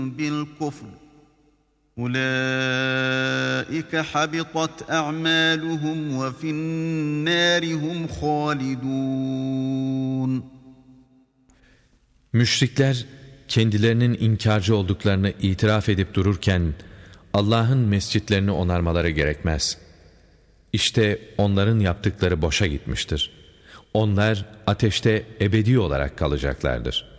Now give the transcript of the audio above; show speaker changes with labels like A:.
A: بالكفر أولئك حبطت أعمالهم وفي النار هم خالدون.
B: Müşrikler kendilerinin inkarcı olduklarını itiraf edip dururken Allah'ın mescitlerini onarmaları gerekmez. İşte onların yaptıkları boşa gitmiştir. Onlar ateşte ebedi olarak kalacaklardır.